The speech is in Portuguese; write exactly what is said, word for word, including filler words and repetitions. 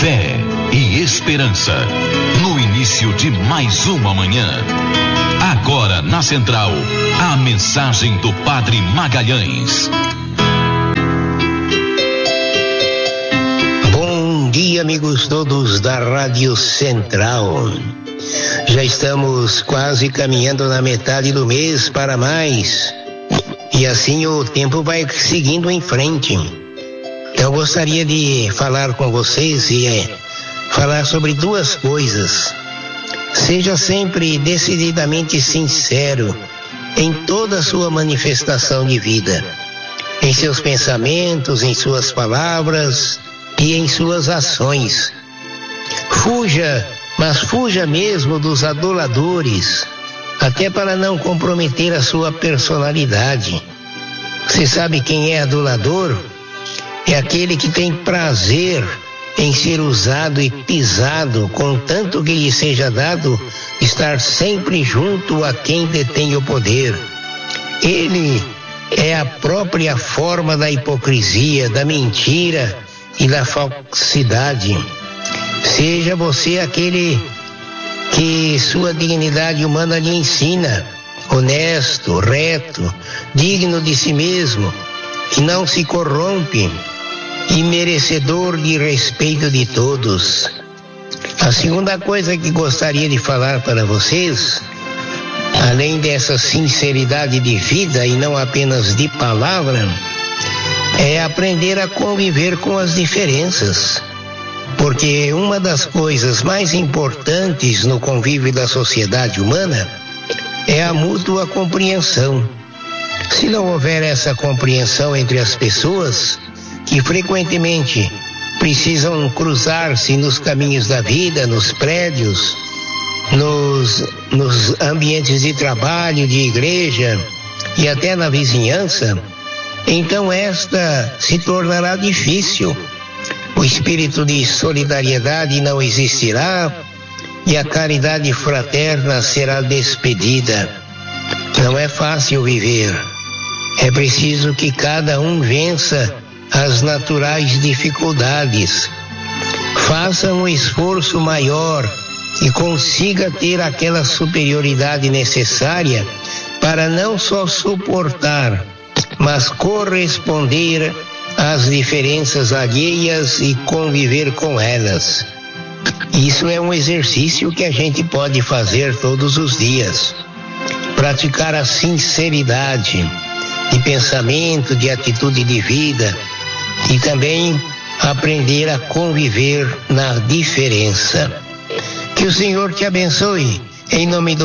Fé e esperança, no início de mais uma manhã. Agora na Central, a mensagem do Padre Magalhães. Bom dia, amigos todos da Rádio Central. Já estamos quase caminhando na metade do mês para mais, e assim o tempo vai seguindo em frente. Eu gostaria de falar com vocês e é, falar sobre duas coisas. Seja sempre decididamente sincero em toda a sua manifestação de vida, em seus pensamentos, em suas palavras e em suas ações. Fuja, mas fuja mesmo dos aduladores, até para não comprometer a sua personalidade. Você sabe quem é adulador? É aquele que tem prazer em ser usado e pisado, contanto que lhe seja dado estar sempre junto a quem detém o poder. Ele é a própria forma da hipocrisia, da mentira e da falsidade. Seja você aquele que sua dignidade humana lhe ensina, honesto, reto, digno de si mesmo, que não se corrompe e merecedor de respeito de todos. A segunda coisa que gostaria de falar para vocês, além dessa sinceridade de vida e não apenas de palavra, é aprender a conviver com as diferenças. Porque uma das coisas mais importantes no convívio da sociedade humana é a mútua compreensão. Se não houver essa compreensão entre as pessoas, que frequentemente precisam cruzar-se nos caminhos da vida, nos prédios, nos, nos ambientes de trabalho, de igreja e até na vizinhança, então esta se tornará difícil. O espírito de solidariedade não existirá e a caridade fraterna será despedida. Não é fácil viver. É preciso que cada um vença as naturais dificuldades, faça um esforço maior e consiga ter aquela superioridade necessária para não só suportar, mas corresponder às diferenças alheias e conviver com elas. Isso é um exercício que a gente pode fazer todos os dias. Praticar a sinceridade de pensamento, de atitude de vida, e também aprender a conviver na diferença. Que o Senhor te abençoe, em nome do